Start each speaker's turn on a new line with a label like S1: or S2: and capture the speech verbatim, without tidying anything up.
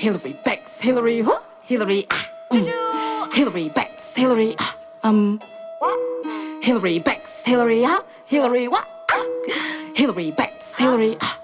S1: Hillary Bex, Hillary, huh? Hillary, ah, mm. Hillary Bex, Hillary, ah, um, what? Hillary Bex, Hillary, ah, Hillary, what? Ah. Hillary Bex, Hillary, ah.